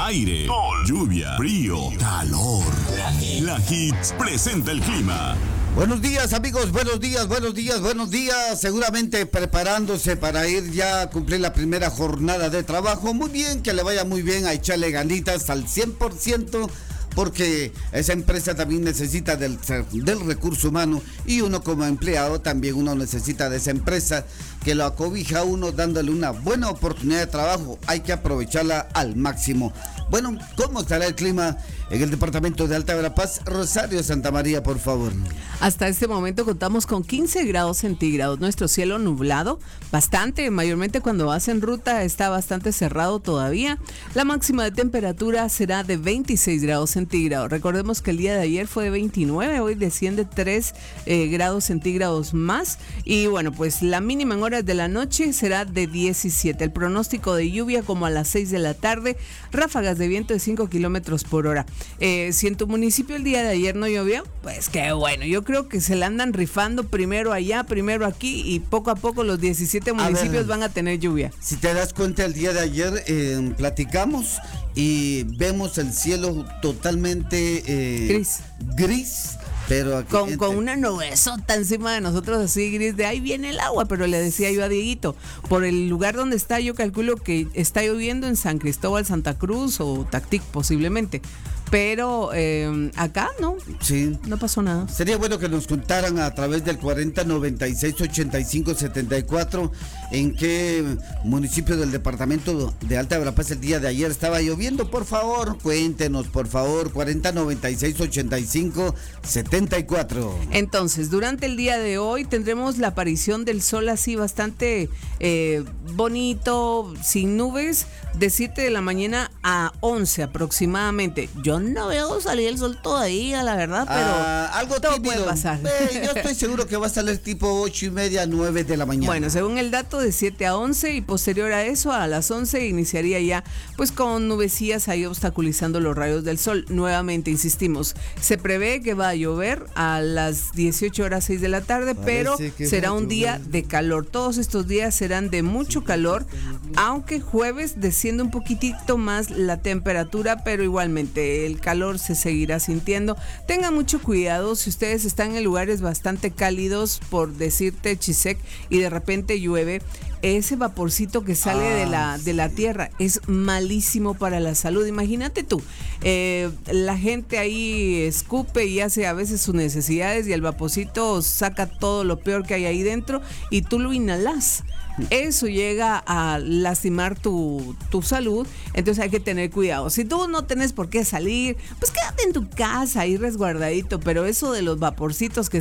aire, sol, lluvia, frío, calor. La Hits presenta el clima. Buenos días, amigos, buenos días. Seguramente preparándose para ir ya a cumplir la primera jornada de trabajo. Muy bien, que le vaya muy bien, a echarle ganitas al 100%. Porque esa empresa también necesita del recurso humano, y uno como empleado también uno necesita de esa empresa que lo acobija a uno dándole una buena oportunidad de trabajo. Hay que aprovecharla al máximo. Bueno, ¿cómo estará el clima en el departamento de Alta Verapaz? Rosario Santa María, por favor. Hasta este momento contamos con 15 grados centígrados. Nuestro cielo nublado, bastante, mayormente cuando vas en ruta está bastante cerrado todavía. La máxima de temperatura será de 26 grados centígrados. Recordemos que el día de ayer fue de 29, hoy desciende 3 grados centígrados más. Y bueno, pues la mínima en horas de la noche será de 17. El pronóstico de lluvia como a las 6 de la tarde, ráfagas de viento de 5 kilómetros por hora. Si en tu municipio el día de ayer no llovió, pues qué bueno. Yo creo que se la andan rifando, primero allá, primero aquí, y poco a poco los 17 municipios van a tener lluvia. Si te das cuenta, el día de ayer platicamos y vemos el cielo totalmente gris. Pero aquí, con una nubesota encima de nosotros, así gris, de ahí viene el agua. Pero le decía yo a Dieguito, por el lugar donde está, yo calculo que está lloviendo en San Cristóbal, Santa Cruz o Tactic posiblemente. Pero acá no, sí, no pasó nada. Sería bueno que nos contaran a través del 4096-8574 en qué municipio del departamento de Alta Verapaz el día de ayer estaba lloviendo. Por favor, cuéntenos, por favor, 4096-8574. Entonces, durante el día de hoy tendremos la aparición del sol así bastante bonito, sin nubes, de 7 de la mañana a 11 aproximadamente. Yo no veo salir el sol todavía, la verdad, pero algo todo tímido puede pasar. Yo estoy seguro que va a salir tipo 8:30, 9 de la mañana. Bueno, según el dato, de 7 a 11, y posterior a eso, a las 11, iniciaría ya pues con nubecillas ahí obstaculizando los rayos del sol. Nuevamente insistimos, se prevé que va a llover a las 18:06 de la tarde, pero será un día de calor. Todos estos días serán de mucho calor, aunque jueves desciende un poquitito más la temperatura, pero igualmente el calor se seguirá sintiendo. Tengan mucho cuidado si ustedes están en lugares bastante cálidos, por decirte Chisec, y de repente llueve. Ese vaporcito que sale de la tierra es malísimo para la salud. Imagínate tú, la gente ahí escupe y hace a veces sus necesidades, y el vaporcito saca todo lo peor que hay ahí dentro y tú lo inhalas. Eso llega a lastimar tu salud, entonces hay que tener cuidado. Si tú no tienes por qué salir, pues quédate en tu casa ahí resguardadito, pero eso de los vaporcitos que